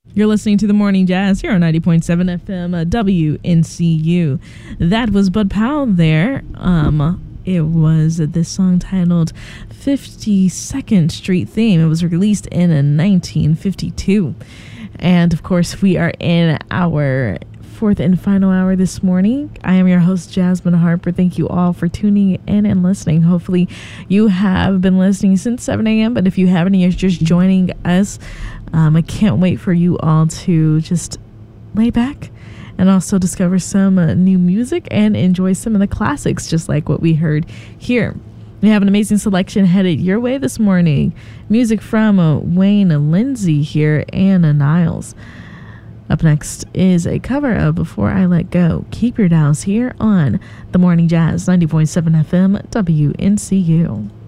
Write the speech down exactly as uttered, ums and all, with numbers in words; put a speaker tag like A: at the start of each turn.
A: You're listening to the Morning Jazz here on ninety point seven F M uh, W N C U. That was Bud Powell there. Um, it was this song titled fifty-second Street Theme. It was released in uh, nineteen fifty-two. And of course, we are in our fourth and final hour this morning. I am your host, Jasmine Harper. Thank you all for tuning in and listening. Hopefully, you have been listening since seven a.m. But if you haven't, you're just joining us. Um, I can't wait for you all to just lay back and also discover some uh, new music and enjoy some of the classics, just like what we heard here. We have an amazing selection headed your way this morning. Music from uh, Wayne Lindsey here and uh, Niles. Up next is a cover of Before I Let Go. Keep your dials here on The Morning Jazz, ninety point seven F M, W N C U.